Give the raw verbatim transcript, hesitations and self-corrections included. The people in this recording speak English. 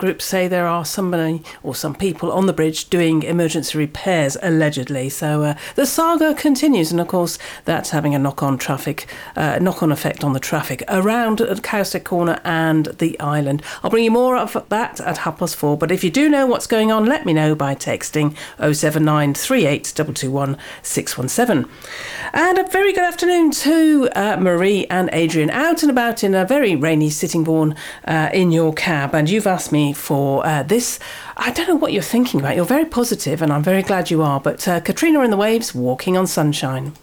groups say there are somebody or some people on the bridge doing emergency repairs, allegedly. So uh, the saga continues, and of course that's having a knock-on traffic, uh, knock-on effect on the traffic around Cowstick Corner and the island. I'll bring you more of that at half past four, but if you do know what's going on, let me know by texting oh seven nine three eight two two one six one seven. And a very good afternoon to uh, Marie and Adrian, out and about in a very rainy Sittingbourne uh, in your cab, and you've asked me for uh, this. I don't know what you're thinking about. You're very positive, and I'm very glad you are, but uh, Katrina and the Waves, Walking on Sunshine.